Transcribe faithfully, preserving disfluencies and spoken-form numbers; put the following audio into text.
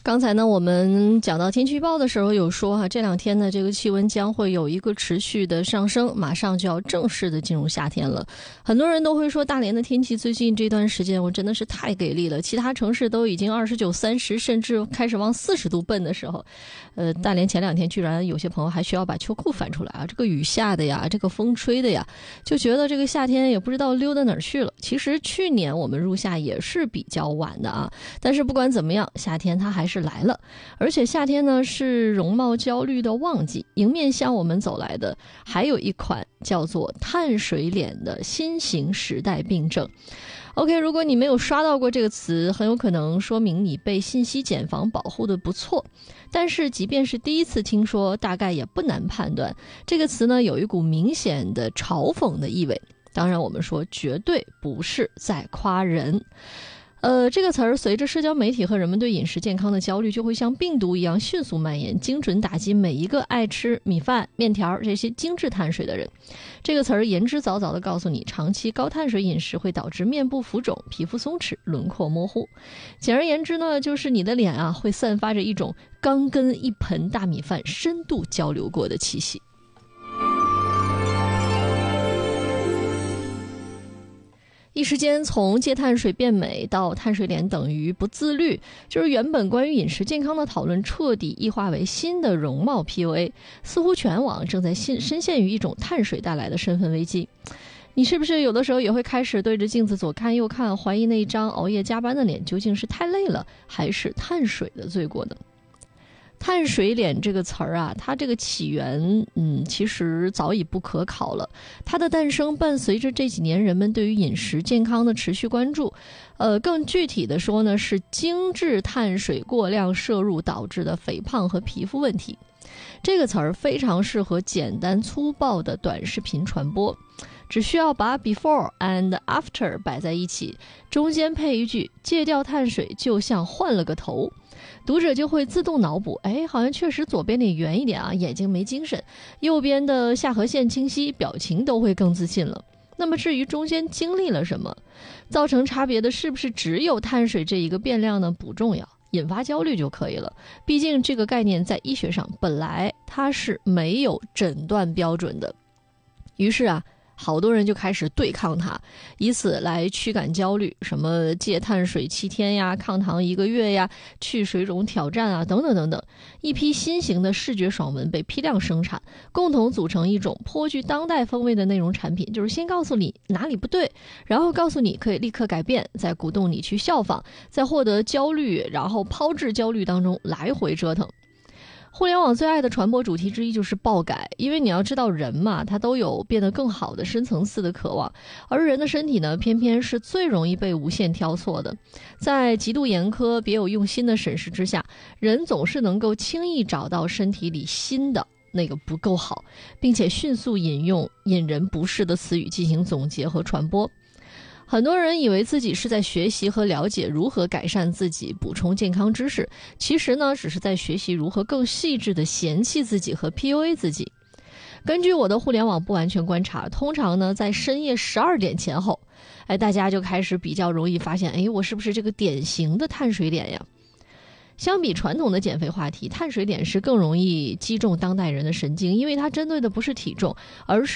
刚才呢，我们讲到天气预报的时候有说哈，这两天呢，这个气温将会有一个持续的上升，马上就要正式的进入夏天了。很多人都会说，大连的天气最近这段时间我真的是太给力了，其他城市都已经二十九、三十，甚至开始往四十度奔的时候，呃，大连前两天居然有些朋友还需要把秋裤翻出来啊，这个雨下的呀，这个风吹的呀，就觉得这个夏天也不知道溜到哪儿去了。其实去年我们入夏也是比较晚的啊，但是不管怎么样，夏天它还是来了。而且夏天呢是容貌焦虑的旺季，迎面向我们走来的还有一款叫做碳水脸的新型时代病症。 OK， 如果你没有刷到过这个词，很有可能说明你被信息茧房保护的不错，但是即便是第一次听说，大概也不难判断这个词呢有一股明显的嘲讽的意味。当然我们说绝对不是在夸人。呃，这个词儿随着社交媒体和人们对饮食健康的焦虑，就会像病毒一样迅速蔓延，精准打击每一个爱吃米饭、面条这些精致碳水的人。这个词儿言之凿凿地告诉你，长期高碳水饮食会导致面部浮肿、皮肤松弛、轮廓模糊。简而言之呢，就是你的脸啊会散发着一种刚跟一盆大米饭深度交流过的气息。一时间从戒碳水变美到碳水脸等于不自律，就是原本关于饮食健康的讨论彻底异化为新的容貌 P U A， 似乎全网正在深陷于一种碳水带来的身份危机。你是不是有的时候也会开始对着镜子左看右看，怀疑那一张熬夜加班的脸究竟是太累了，还是碳水的罪过呢？碳水脸这个词儿啊，它这个起源嗯，其实早已不可考了。它的诞生伴随着这几年人们对于饮食健康的持续关注，呃，更具体的说呢，是精致碳水过量摄入导致的肥胖和皮肤问题。这个词儿非常适合简单粗暴的短视频传播，只需要把 before and after 摆在一起，中间配一句戒掉碳水就像换了个头，读者就会自动脑补，哎，好像确实左边得圆一点啊，眼睛没精神，右边的下颌线清晰，表情都会更自信了。那么至于中间经历了什么，造成差别的是不是只有碳水这一个变量呢？不重要，引发焦虑就可以了。毕竟这个概念在医学上本来它是没有诊断标准的。于是啊，好多人就开始对抗它，以此来驱赶焦虑，什么戒碳水七天呀，抗糖一个月呀，去水肿挑战啊，等等等等。一批新型的视觉爽文被批量生产，共同组成一种颇具当代风味的内容产品，就是先告诉你哪里不对，然后告诉你可以立刻改变，再鼓动你去效仿，在获得焦虑然后抛掷焦虑当中来回折腾。互联网最爱的传播主题之一就是爆改，因为你要知道人嘛，他都有变得更好的深层次的渴望，而人的身体呢，偏偏是最容易被无限挑错的。在极度严苛、别有用心的审视之下，人总是能够轻易找到身体里新的那个不够好，并且迅速引用引人不适的词语进行总结和传播。很多人以为自己是在学习和了解如何改善自己，补充健康知识，其实呢，只是在学习如何更细致地嫌弃自己和 P U A 自己。根据我的互联网不完全观察，通常呢，在深夜十二点前后，哎，大家就开始比较容易发现，哎，我是不是这个典型的碳水脸呀？相比传统的减肥话题，碳水脸是更容易击中当代人的神经，因为它针对的不是体重，而是